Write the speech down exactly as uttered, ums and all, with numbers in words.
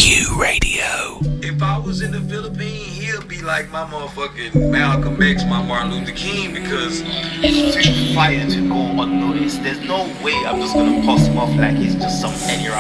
Q Radio. If I was in the Philippines, he'll be like my motherfucking Malcolm X, my Martin Luther King, because Street Fighter to go unnoticed. There's no way I'm just gonna pass him off like he's just some any